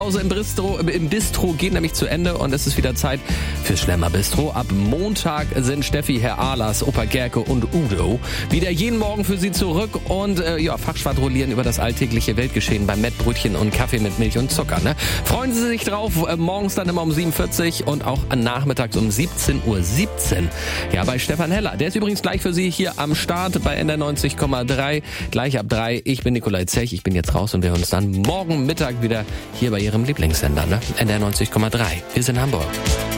Pause im Bistro geht nämlich zu Ende und es ist wieder Zeit fürs Schlemmer Bistro. Ab Montag sind Steffi, Herr Ahlers, Opa Gerke und Udo wieder jeden Morgen für Sie zurück und fachschwadronieren über das alltägliche Weltgeschehen beim Mettbrötchen und Kaffee mit Milch und Zucker. Ne? Freuen Sie sich drauf, morgens dann immer um 7.40 Uhr und auch nachmittags um 17.17 Uhr. Ja, bei Stefan Heller. Der ist übrigens gleich für Sie hier am Start bei NDR 90,3. Gleich ab 3. Ich bin Nikolai Zech. Ich bin jetzt raus und wir hören uns dann morgen Mittag wieder hier bei Ihrem Lieblingssender, ne? NDR 90,3. Wir sind in Hamburg.